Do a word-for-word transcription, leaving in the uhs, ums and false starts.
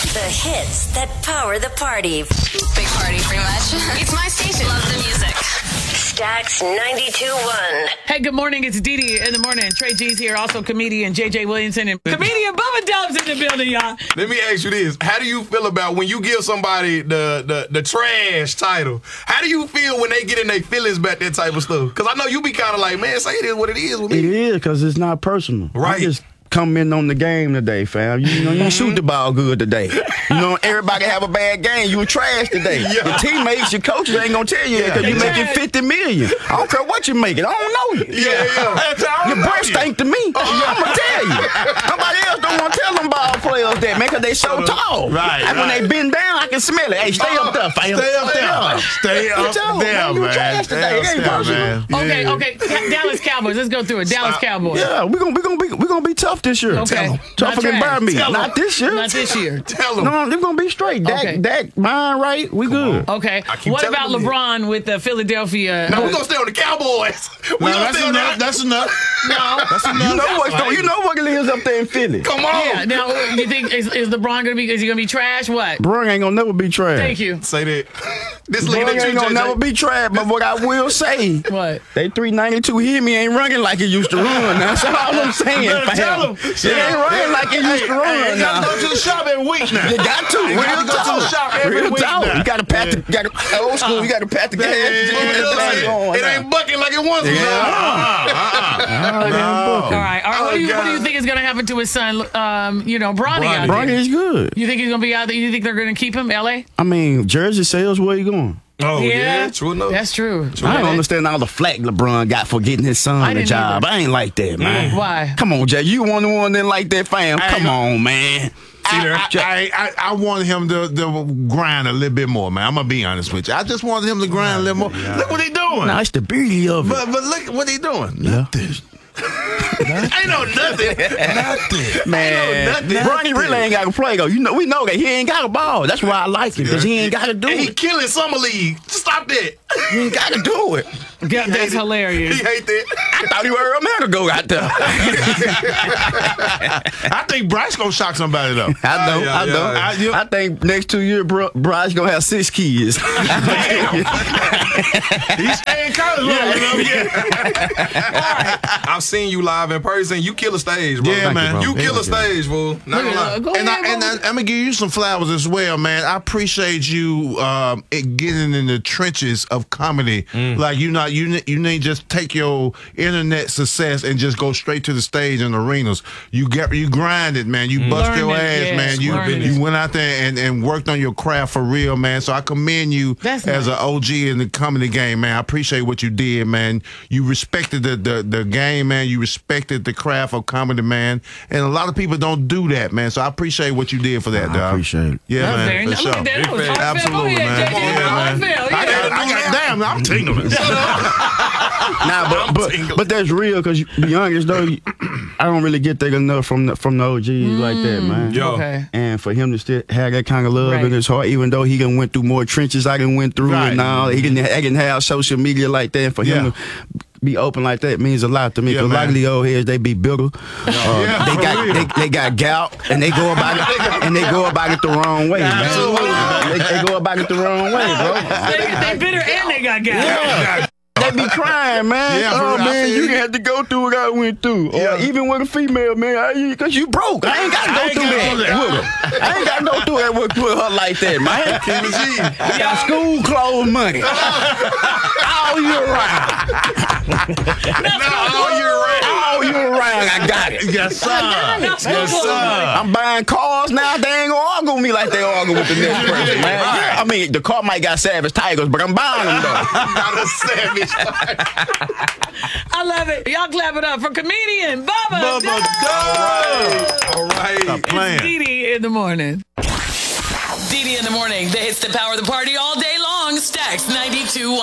The hits that power the party. Big party, pretty much. It's my station. Love the music. Stax ninety-two point one. Hey, good morning. It's Dee Dee in the morning. Trey G's here. Also comedian J J Williamson and comedian Bubba Dubs in the building, y'all. Let me ask you this. How do you feel about when you give somebody the, the, the trash title? How do you feel when they get in their feelings about that type of stuff? Because I know you be kind of like, man, say it is what it is with me. It is, because it's not personal. Right. I just come in on the game today, fam. You know, you didn't shoot the ball good today. You know, everybody have a bad game. You were trash today. Yeah. Your teammates, your coaches ain't gonna tell you that because you're making fifty million. I don't care what you're making. I don't know you. Yeah, yeah. Your breath stink to me. I'm gonna tell you. Nobody else don't want to tell them ball players that, man, because they so tall. Right, And when right. they bend down, I can smell it. Hey, stay up there, fam. Stay up there. Stay up Tell 'em, there, you man. trash today. It ain't Stay up personal. there, man. Okay, Yeah. okay. Ca- Dallas Cowboys. Let's go through it. Dallas Cowboys. Yeah, we're gonna, we gonna, be, we gonna be tough this year. Okay. Tougher Not than trash. Burn Me. Tell 'em. Not this year. Not this year. Tell them. No, they're gonna be straight. Dak, Okay. Dak, mind right. We good. Okay. I keep What telling about them this. LeBron with the Philadelphia? Now we're going to stay on the Cowboys. We No, gonna that's stay on enough. that. That's enough. No. That's enough. You know what's going? You know what it is up there in Philly. Come on. Yeah. Now, you think is, is LeBron gonna be? Is he gonna be trash? What? Bron ain't gonna never be trash. Thank you. Say that. This Bron league that ain't you gonna J J. never be trash. But what I will say, What? they three ninety-two hear me ain't running like it used to run. That's all I'm saying. You better fam. tell 'em. It ain't running like it used to run. Hey, you now. gotta go to the shop every week now. You got to. You Real gotta go to the talk. shop every Real week talk. now. You gotta pat the. You gotta old school. You gotta pat the gas. It ain't bucking like it once was. All right. All right. What, Oh, do you, what do God. you think is gonna happen to his son? Um, you know, Bronny out Bron there. is good. You think he's gonna be out there? You think they're gonna keep him? L A? I mean, jersey sales. Where you going? Oh, yeah. True enough. That's true. I don't understand all the flack LeBron got for getting his son I the didn't job. either. I ain't like that, man. Why? Come on, Jay. You one the one that like that, fam. I Come ain't- on, man. I, I, I, I wanted him to, to grind a little bit more, man. I'm gonna be honest with you. I just wanted him to grind a little more. Look what he doing. Nah, it's the beauty of it. But but look what he doing. Yeah. Ain't no nothing. Nothing. Man, Ain't no nothing. Bronny really ain't got to play though. You know, we know that he ain't got a ball. That's why I like him because he ain't got to do And he it. killing Summer League. Stop that. He ain't got to do it. God, that's He hilarious. hate that. I thought he were a man ago out there. I think Bryce gonna shock somebody though. I know, Yeah, I know. yeah, I, yeah. I think next two years, bro, Bryce gonna have six kids. He's staying college long enough. Yeah. I've seen you live in person. You kill a stage, bro. Yeah, Thank man. You you, bro. kill a stage, fool. Not gonna lie. Go And, I, ahead, and Bubba. I, I'm gonna give you some flowers as well, man. I appreciate you um, it getting in the trenches of comedy. Like you not you ne- you need just take your internet success and just go straight to the stage and arenas. You get you grinded, man. You bust Learned your it, ass, yes, man. You learned you it. went out there and, and worked on your craft for real, man. So I commend you That's as nice. an O G in the comedy game, man. I appreciate what you did, man. You respected the, the the game, man. You respected the craft of comedy, man. And a lot of people don't do that, man. So I appreciate what you did for that, I dog. appreciate it. Yeah, That was man. very for nice. sure. Look at that. That was heartfelt. Absolutely, Go ahead, man. J J. Yeah, man. Heartfelt, I got, yeah. I got, damn, I'm tingling. Nah, but but, but that's real because to be honest though, I don't really get that enough from the, from the O Gs like that, man. Yo. Okay. And for him to still have that kind of love Right. in his heart, even though he done went through more trenches I done went through Right. and all, he didn't, I didn't have social media like that. And for him Yeah. to be open like that means a lot to me. Yeah, Because a lot man. of the old heads, they be bitter. Uh, Yeah, they for got real. they, they got gout and they go about it and they go about it the wrong way, man. They, they go about it the wrong way, bro. They, they bitter and they got gas. They be crying, man. Yeah, for oh real. I man, feel you you. had to go through what I went through. Or Yeah. even with a female, man, because you broke. I ain't got to I go ain't through gotta that, do that. with her. I ain't got to go through that with, with her like that, man. I got school clothes money all year round. all year round. All year round, I got it. Yes, sir. Yes, Yes, sir. I'm buying cars now. They ain't gonna argue with me like they argue with the next person, man. Yeah, I mean, the car might got Savage Tigers, but I'm buying them though. Not a savage. I love it. Y'all clap it up for comedian Bubba. Bubba Dubs. All right. Stop playing. Dee Dee in the morning. Dee Dee in the morning. The hits that power the party all day long. Stax ninety-two.